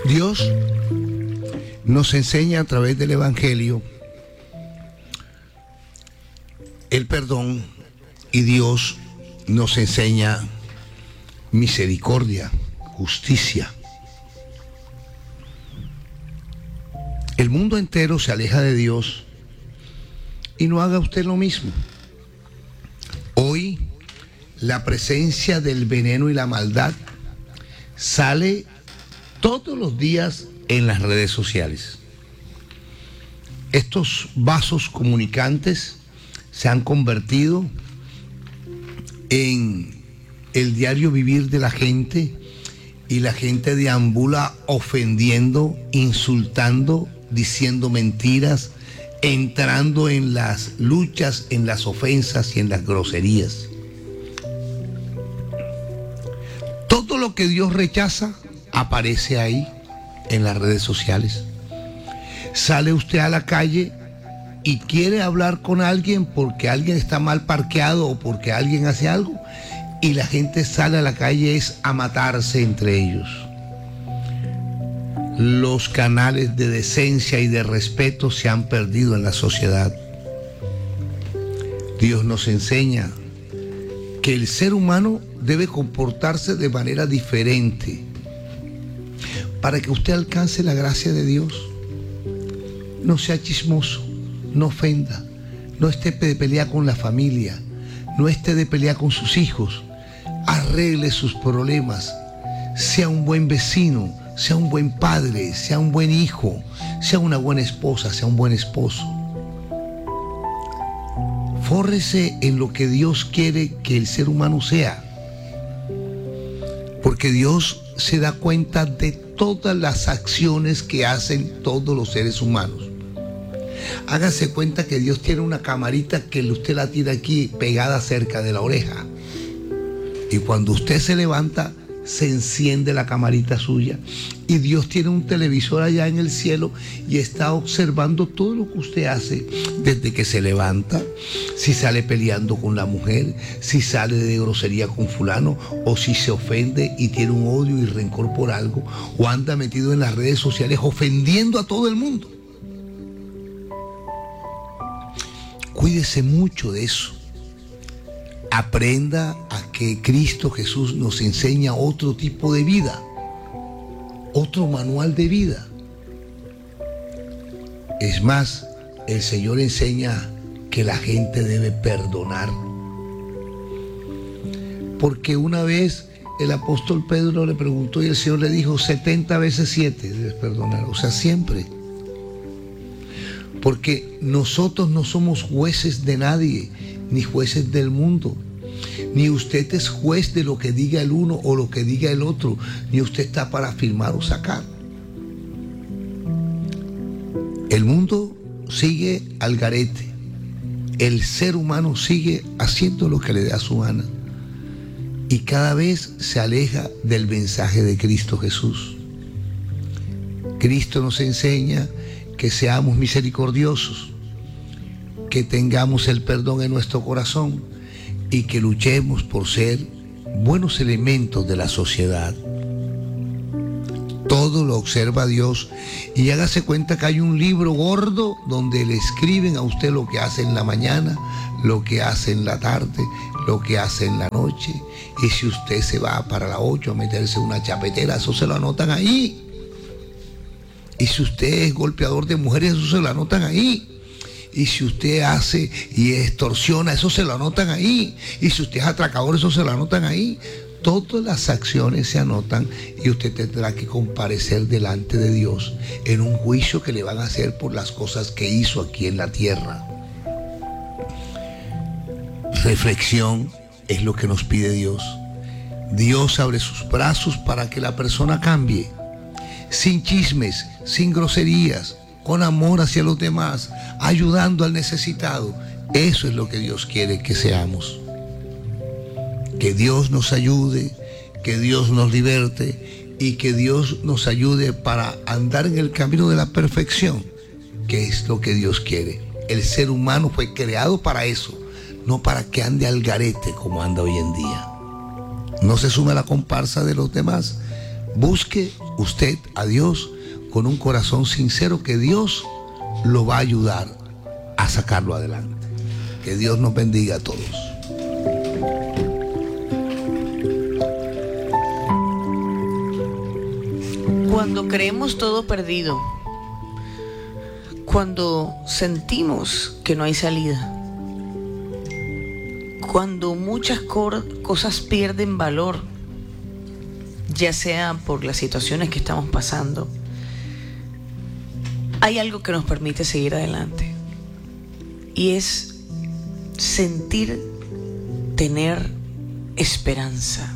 Dios nos enseña a través del Evangelio el perdón, y Dios nos enseña misericordia, justicia. El mundo entero se aleja de Dios, y no haga usted lo mismo. Hoy la presencia del veneno y la maldad sale todos los días en las redes sociales. Estos vasos comunicantes se han convertido en el diario vivir de la gente, y la gente deambula ofendiendo, insultando, diciendo mentiras, entrando en las luchas, en las ofensas y en las groserías. Todo lo que Dios rechaza aparece ahí en las redes sociales. Sale usted a la calle y quiere hablar con alguien porque alguien está mal parqueado o porque alguien hace algo, y la gente sale a la calle es a matarse entre ellos. Los canales de decencia y de respeto se han perdido en la sociedad. Dios nos enseña que el ser humano debe comportarse de manera diferente para que usted alcance la gracia de Dios. No sea chismoso, no ofenda, no esté de pelea con la familia, no esté de pelea con sus hijos, arregle sus problemas, sea un buen vecino, sea un buen padre, sea un buen hijo, sea una buena esposa, sea un buen esposo. Fórrese en lo que Dios quiere que el ser humano sea, porque Dios se da cuenta de todas las acciones que hacen todos los seres humanos. Hágase cuenta que Dios tiene una camarita que usted la tiene aquí pegada cerca de la oreja, y cuando usted se levanta se enciende la camarita suya, y Dios tiene un televisor allá en el cielo y está observando todo lo que usted hace desde que se levanta, si sale peleando con la mujer, si sale de grosería con fulano, o si se ofende y tiene un odio y rencor por algo, o anda metido en las redes sociales ofendiendo a todo el mundo. Cuídese mucho de eso. Aprenda a que Cristo Jesús nos enseña otro tipo de vida, otro manual de vida. Es más, el Señor enseña que la gente debe perdonar. Porque una vez el apóstol Pedro le preguntó y el Señor le dijo 70 veces 7 debes perdonar, o sea, siempre. Porque nosotros no somos jueces de nadie, ni jueces del mundo. Ni usted es juez de lo que diga el uno o lo que diga el otro, ni usted está para afirmar o sacar. El mundo sigue al garete. El ser humano sigue haciendo lo que le da su gana, y cada vez se aleja del mensaje de Cristo Jesús. Cristo nos enseña que seamos misericordiosos, que tengamos el perdón en nuestro corazón y que luchemos por ser buenos elementos de la sociedad. Todo lo observa Dios, y hágase cuenta que hay un libro gordo donde le escriben a usted lo que hace en la mañana, lo que hace en la tarde, lo que hace en la noche, y si usted se va para la 8 a meterse una chapetera, eso se lo anotan ahí. Y si usted es golpeador de mujeres, eso se lo anotan ahí. Y si usted hace y extorsiona, eso se lo anotan ahí. Y si usted es atracador, eso se lo anotan ahí. Todas las acciones se anotan, y usted tendrá que comparecer delante de Dios en un juicio que le van a hacer por las cosas que hizo aquí en la tierra. Reflexión es lo que nos pide Dios. Dios abre sus brazos para que la persona cambie, sin chismes, sin groserías, con amor hacia los demás, ayudando al necesitado. Eso es lo que Dios quiere que seamos. Que Dios nos ayude, que Dios nos liberte, y que Dios nos ayude para andar en el camino de la perfección, que es lo que Dios quiere. El ser humano fue creado para eso, no para que ande al garete como anda hoy en día. No se sume a la comparsa de los demás, Busque usted a Dios con un corazón sincero, que Dios lo va a ayudar a sacarlo adelante. Que Dios nos bendiga a todos. Cuando creemos todo perdido, cuando sentimos que no hay salida, cuando muchas cosas pierden valor, ya sea por las situaciones que estamos pasando, hay algo que nos permite seguir adelante, y es tener esperanza.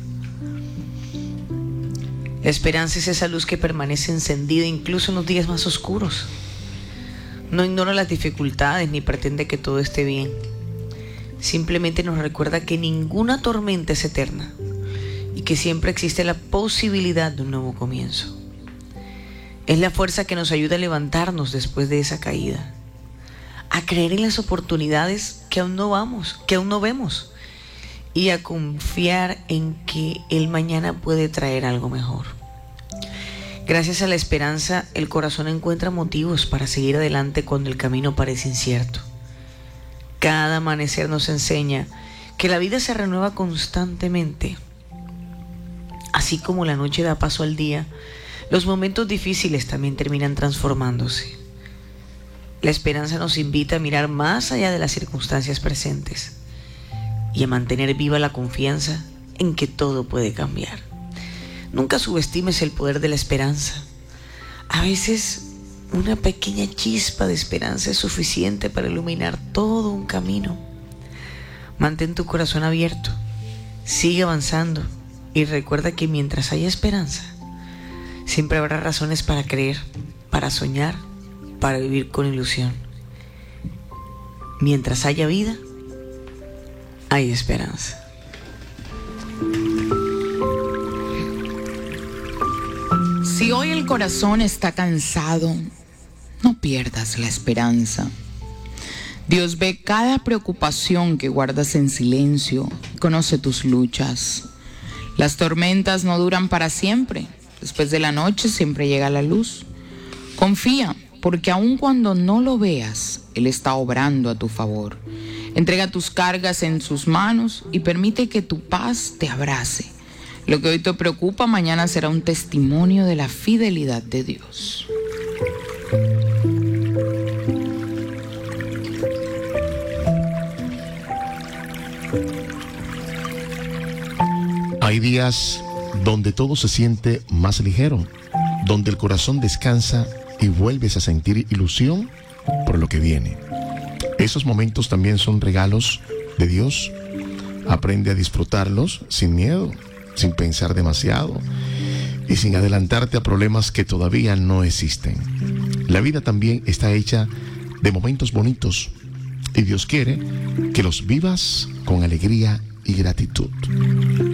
La esperanza es esa luz que permanece encendida incluso en los días más oscuros. No ignora las dificultades ni pretende que todo esté bien. Simplemente nos recuerda que ninguna tormenta es eterna y que siempre existe la posibilidad de un nuevo comienzo. Es la fuerza que nos ayuda a levantarnos después de esa caída, a creer en las oportunidades que aún no vemos, y a confiar en que el mañana puede traer algo mejor. Gracias a la esperanza, el corazón encuentra motivos para seguir adelante cuando el camino parece incierto. Cada amanecer nos enseña que la vida se renueva constantemente. Así como la noche da paso al día, los momentos difíciles también terminan transformándose. La esperanza nos invita a mirar más allá de las circunstancias presentes y a mantener viva la confianza en que todo puede cambiar. Nunca subestimes el poder de la esperanza. A veces una pequeña chispa de esperanza es suficiente para iluminar todo un camino. Mantén tu corazón abierto, sigue avanzando y recuerda que mientras haya esperanza, siempre habrá razones para creer, para soñar, para vivir con ilusión. Mientras haya vida, hay esperanza. Si hoy el corazón está cansado, no pierdas la esperanza. Dios ve cada preocupación que guardas en silencio, conoce tus luchas. Las tormentas no duran para siempre. Después de la noche siempre llega la luz. Confía, porque aun cuando no lo veas, Él está obrando a tu favor. Entrega tus cargas en sus manos y permite que tu paz te abrace. Lo que hoy te preocupa, mañana será un testimonio de la fidelidad de Dios. Hay días donde todo se siente más ligero, donde el corazón descansa y vuelves a sentir ilusión por lo que viene. Esos momentos también son regalos de Dios. Aprende a disfrutarlos sin miedo, sin pensar demasiado y sin adelantarte a problemas que todavía no existen. La vida también está hecha de momentos bonitos y Dios quiere que los vivas con alegría y gratitud.